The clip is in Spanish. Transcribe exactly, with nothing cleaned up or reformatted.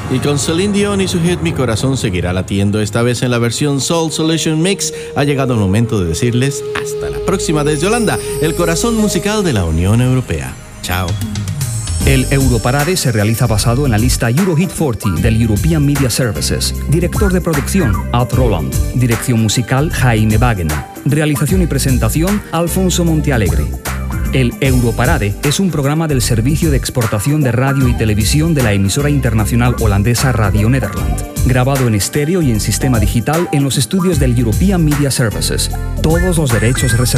Y con Celine Dion y su hit Mi Corazón Seguirá Latiendo, esta vez en la versión Soul Solution Mix, ha llegado el momento de decirles hasta la próxima desde Holanda, el corazón musical de la Unión Europea. Chao. El Europarade se realiza basado en la lista Eurohit cuarenta del European Media Services. Director de producción, Ad Roland. Dirección musical, Jaime Wagner. Realización y presentación, Alfonso Montealegre. El Europarade es un programa del Servicio de Exportación de Radio y Televisión de la emisora internacional holandesa Radio Nederland. Grabado en estéreo y en sistema digital en los estudios del European Media Services. Todos los derechos reservados.